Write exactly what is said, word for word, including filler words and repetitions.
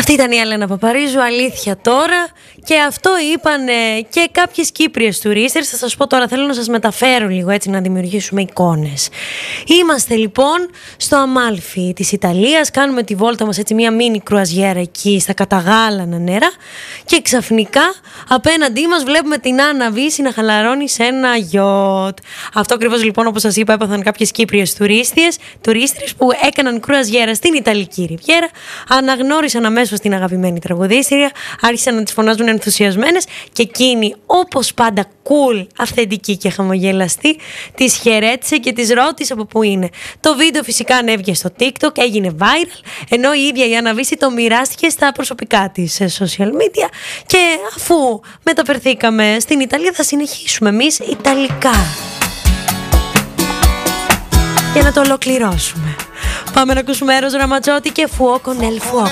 Αυτή ήταν η Έλενα Παπαρίζου, αλήθεια τώρα. Και αυτό είπαν ε, και κάποιες Κύπριες τουρίστες. Θα σας πω τώρα, θέλω να σας μεταφέρω λίγο έτσι, να δημιουργήσουμε εικόνες. Είμαστε λοιπόν στο Αμάλφι της Ιταλίας. Κάνουμε τη βόλτα μας έτσι, μια μίνι κρουαζιέρα εκεί στα καταγάλανα νερά. Και ξαφνικά απέναντί μας βλέπουμε την Άννα Βύση να χαλαρώνει σε ένα γιότ. Αυτό ακριβώς λοιπόν, όπως σας είπα, έπαθαν κάποιες Κύπριες τουρίστες, τουρίστες που έκαναν κρουαζιέρα στην Ιταλική Ριβιέρα. Αναγνώρισαν αμέσως την αγαπημένη τραγουδίστρια, άρχισαν να τις φωνάζουν ενθουσιασμένες και εκείνη, όπως πάντα cool, αυθεντική και χαμογελαστή, τις χαιρέτησε και τις ρώτησε από πού είναι. Το βίντεο φυσικά ανέβηκε στο TikTok, έγινε viral, ενώ η ίδια η Άννα Βύση το μοιράστηκε στα προσωπικά της social media. Και αφού μεταφερθήκαμε στην Ιταλία, θα συνεχίσουμε εμείς Ιταλικά για να το ολοκληρώσουμε. Πάμε να ακούσουμε Eros Ramazzotti και Fuoco nel fuoco.